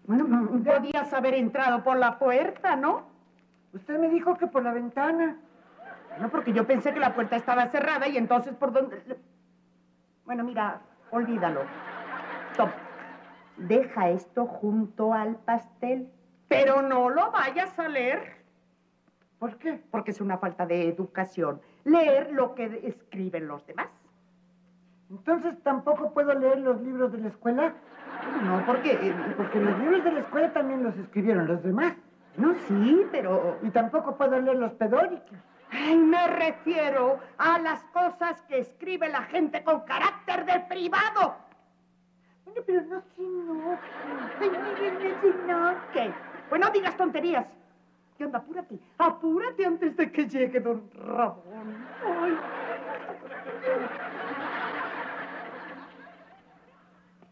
Bueno, podías haber entrado por la puerta, ¿no? Usted me dijo que por la ventana. No, porque yo pensé que la puerta estaba cerrada y entonces por dónde... Bueno, mira, olvídalo. Toma, deja esto junto al pastel, pero no lo vayas a leer. ¿Por qué? Porque es una falta de educación leer lo que escriben los demás. Entonces, ¿tampoco puedo leer los libros de la escuela? No, porque los libros de la escuela también los escribieron los demás. No, sí, pero... Y tampoco puedo leer los pedóricos. Ay, me refiero a las cosas que escribe la gente con carácter de privado. Bueno, pero no se enoje. Ay, miren, no se enoje. Pues no digas tonterías. ¿Qué onda? Apúrate. Apúrate antes de que llegue don Ramón. Ay.